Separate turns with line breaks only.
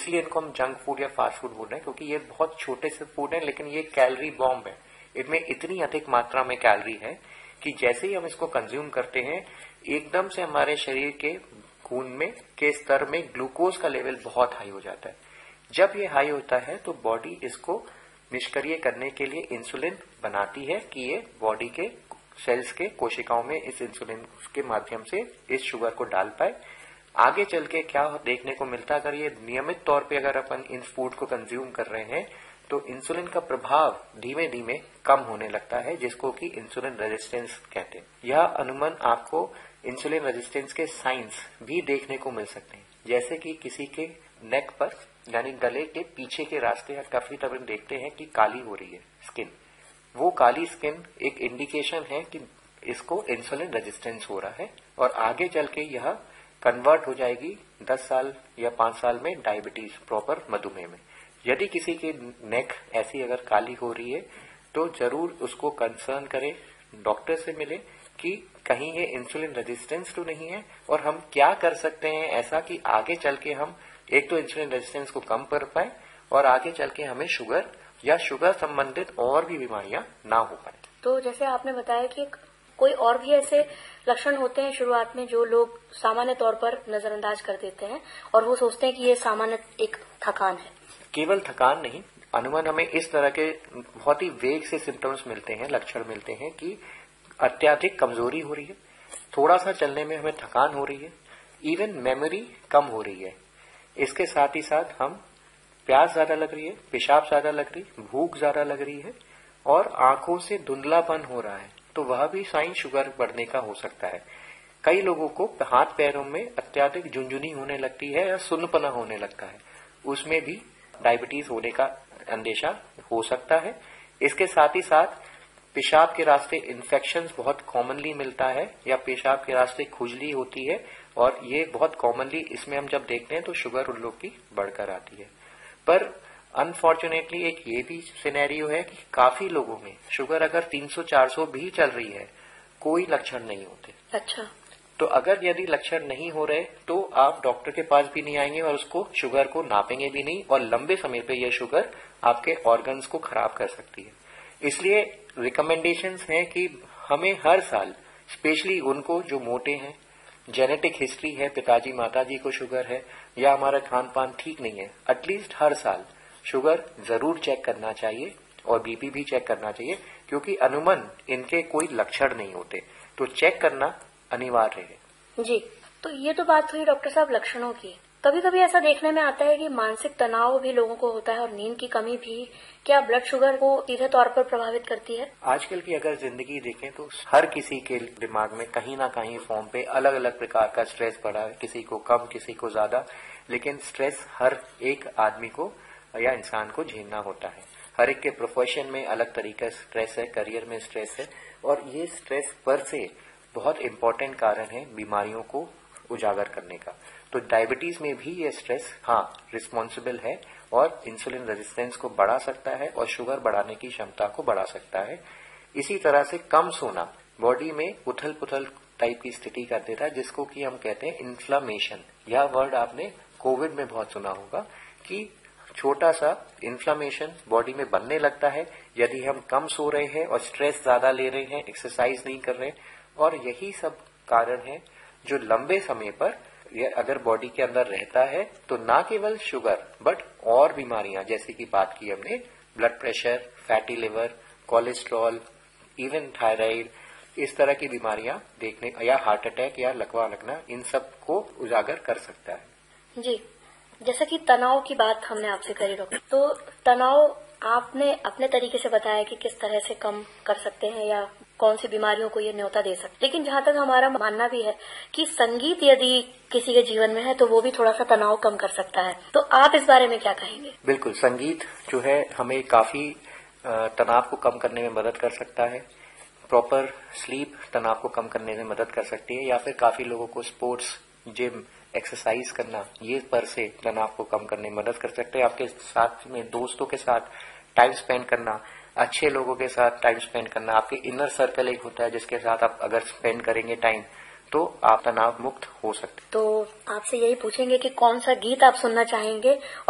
इसलिए इनको हम जंक फूड या फास्ट फूड बोल रहे हैं, क्योंकि ये बहुत छोटे से फूड है लेकिन ये कैलोरी बॉम्ब है। इनमें इतनी अधिक मात्रा में कैलोरी है कि जैसे ही हम इसको कंज्यूम करते हैं एकदम से हमारे शरीर के खून में के स्तर में ग्लूकोज का लेवल बहुत हाई हो जाता है। जब ये हाई होता है तो बॉडी इसको निष्क्रिय करने के लिए इंसुलिन बनाती है कि ये बॉडी के सेल्स के कोशिकाओं में इस इंसुलिन के माध्यम से इस शुगर को डाल पाए। आगे चल के क्या देखने को मिलता है, अगर ये नियमित तौर पे अगर अपन इन फूड को कंज्यूम कर रहे हैं तो इंसुलिन का प्रभाव धीमे धीमे कम होने लगता है, जिसको कि इंसुलिन रेजिस्टेंस कहते हैं। यह अनुमान आपको इंसुलिन रेजिस्टेंस के साइंस भी देखने को मिल सकते हैं, जैसे कि किसी के नेक पर यानी गले के पीछे के रास्ते या काफी तब देखते हैं कि काली हो रही है स्किन। वो काली स्किन एक इंडिकेशन है कि इसको इंसुलिन रेजिस्टेंस हो रहा है और आगे चल के यह कन्वर्ट हो जाएगी 10 साल या 5 साल में डायबिटीज प्रॉपर मधुमेह में। यदि किसी की नेक ऐसी अगर काली हो रही है तो जरूर उसको कंसर्न करें, डॉक्टर से मिले कि कहीं ये इंसुलिन रेजिस्टेंस तो नहीं है और हम क्या कर सकते हैं ऐसा कि आगे चल के हम एक तो इंसुलिन रेजिस्टेंस को कम कर पाए और आगे चल के हमें शुगर या शुगर संबंधित और भी बीमारियां ना हो पाए।
तो जैसे आपने बताया कि कोई और भी ऐसे लक्षण होते हैं शुरुआत में जो लोग सामान्य तौर पर नजरअंदाज कर देते हैं और वो सोचते हैं कि ये सामान्य एक थकान है।
केवल थकान नहीं, अनुमान हमें इस तरह के बहुत ही वेग से सिम्टम्स मिलते हैं, लक्षण मिलते हैं कि अत्यधिक कमजोरी हो रही है, थोड़ा सा चलने में हमें थकान हो रही है, इवन मेमोरी कम हो रही है। इसके साथ ही साथ हम प्यास ज्यादा लग रही है, पेशाब ज्यादा लग रही, भूख ज्यादा लग रही है और आंखों से धुंधलापन हो रहा है, तो वह भी साइन शुगर बढ़ने का हो सकता है। कई लोगों को हाथ पैरों में अत्यधिक झुंझुनी होने लगती है या सुन्नपना होने लगता है, उसमें भी डायबिटीज होने का अंदेशा हो सकता है। इसके साथ ही साथ पेशाब के रास्ते इन्फेक्शन बहुत कॉमनली मिलता है या पेशाब के रास्ते खुजली होती है और ये बहुत कॉमनली इसमें हम जब देखते हैं तो शुगर उन लोग की बढ़कर आती है। पर अनफॉर्चुनेटली एक ये भी सिनेरियो है कि काफी लोगों में शुगर अगर 300-400 भी चल रही है, कोई लक्षण नहीं होते।
अच्छा,
तो अगर यदि लक्षण नहीं हो रहे तो आप डॉक्टर के पास भी नहीं आएंगे और उसको शुगर को नापेंगे भी नहीं और लंबे समय पे यह शुगर आपके ऑर्गन्स को खराब कर सकती है। इसलिए रिकमेंडेशंस हैं कि हमें हर साल, स्पेशली उनको जो मोटे हैं, जेनेटिक हिस्ट्री है, पिताजी माताजी को शुगर है या हमारा खान पान ठीक नहीं है, एटलीस्ट हर साल शुगर जरूर चेक करना चाहिए और बीपी भी चेक करना चाहिए, क्योंकि अनुमान इनके कोई लक्षण नहीं होते, तो चेक करना अनिवार्य है।
जी, तो ये तो बात हुई डॉक्टर साहब लक्षणों की। कभी कभी ऐसा देखने में आता है कि मानसिक तनाव भी लोगों को होता है और नींद की कमी भी क्या ब्लड शुगर को सीधे तौर पर प्रभावित करती है?
आजकल की अगर जिंदगी देखें तो हर किसी के दिमाग में कहीं ना कहीं फॉर्म पे अलग अलग प्रकार का स्ट्रेस पड़ा है, किसी को कम किसी को ज्यादा, लेकिन स्ट्रेस हर एक आदमी को या इंसान को झेलना होता है। हर एक के प्रोफेशन में अलग तरीका स्ट्रेस है, करियर में स्ट्रेस है और ये स्ट्रेस पर से बहुत इंपॉर्टेंट कारण है बीमारियों को उजागर करने का। तो डायबिटीज में भी ये स्ट्रेस रिस्पॉन्सिबल है और इंसुलिन रेजिस्टेंस को बढ़ा सकता है और शुगर बढ़ाने की क्षमता को बढ़ा सकता है। इसी तरह से कम सोना बॉडी में उथल पुथल टाइप की स्थिति कर देता है, जिसको कि हम कहते हैं इन्फ्लामेशन। यह वर्ड आपने कोविड में बहुत सुना होगा कि छोटा सा इन्फ्लामेशन बॉडी में बनने लगता है यदि हम कम सो रहे हैं और स्ट्रेस ज्यादा ले रहे हैं, एक्सरसाइज नहीं कर रहे, और यही सब कारण है जो लंबे समय पर अगर बॉडी के अंदर रहता है तो ना केवल शुगर बट और बीमारियां, जैसे कि बात की हमने blood pressure, fatty liver, cholesterol, even thyroid, इस तरह की बीमारियां देखने या हार्ट अटैक या लकवा लगना, इन सब को उजागर कर सकता है।
जी, जैसा कि तनाव की बात हमने आपसे करी डॉक्टर, तो तनाव आपने अपने तरीके से बताया कि किस तरह से कम कर सकते हैं या कौन सी बीमारियों को ये न्योता दे सकते, लेकिन जहां तक हमारा मानना भी है कि संगीत यदि किसी के जीवन में है तो वो भी थोड़ा सा तनाव कम कर सकता है, तो आप इस बारे में क्या कहेंगे?
बिल्कुल, संगीत जो है हमें काफी तनाव को कम करने में मदद कर सकता है। प्रॉपर स्लीप तनाव को कम करने में मदद कर सकती है, या फिर काफी लोगों को स्पोर्ट्स, जिम, एक्सरसाइज करना, ये पर से तनाव को कम करने में मदद कर सकते हैं। आपके साथ में दोस्तों के साथ टाइम स्पेंड करना, अच्छे लोगों के साथ टाइम स्पेंड करना, आपके इनर सर्कल एक होता है जिसके साथ आप अगर स्पेंड करेंगे टाइम तो आप तनाव मुक्त हो सकते हैं।
तो आपसे यही पूछेंगे कि कौन सा गीत आप सुनना चाहेंगे